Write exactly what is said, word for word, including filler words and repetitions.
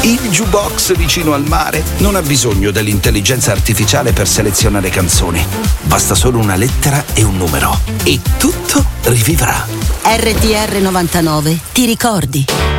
Il jukebox vicino al mare non ha bisogno dell'intelligenza artificiale per selezionare canzoni. Basta solo una lettera e un numero e tutto rivivrà. R T R novantanove, ti ricordi?